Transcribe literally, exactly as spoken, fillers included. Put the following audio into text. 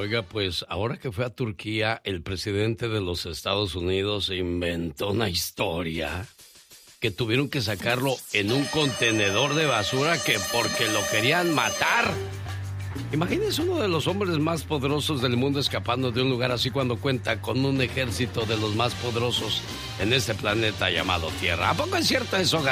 Oiga, pues ahora que fue a Turquía, el presidente de los Estados Unidos inventó una historia que tuvieron que sacarlo en un contenedor de basura que porque lo querían matar. Imagínense uno de los hombres más poderosos del mundo escapando de un lugar así cuando cuenta con un ejército de los más poderosos en este planeta llamado Tierra. ¿A poco es cierto eso, Garbanzo?